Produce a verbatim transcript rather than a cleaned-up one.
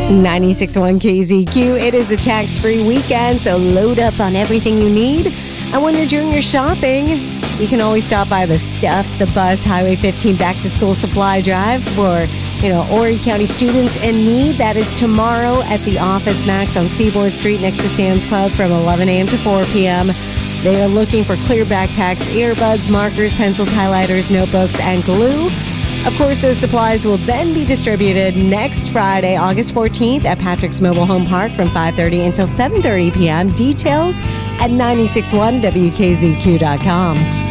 ninety-six point one K Z Q. It is a tax-free weekend, so load up on everything you need. And when you're doing your shopping, you can always stop by the Stuff the Bus Highway fifteen Back to School Supply Drive for, you know, Horry County students in need. That is tomorrow at the Office Max on Seaboard Street next to Sam's Club from eleven a.m. to four p.m. They are looking for clear backpacks, earbuds, markers, pencils, highlighters, notebooks, and glue. Of course, those supplies will then be distributed next Friday, August fourteenth at Patrick's Mobile Home Park from five thirty until seven thirty p.m. Details at nine six one W K Z Q dot com.